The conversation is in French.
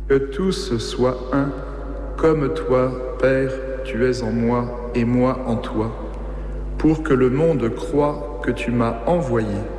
Que tous soient un, comme toi, Père, tu es en moi et moi en toi, pour que le monde croie que tu m'as envoyé.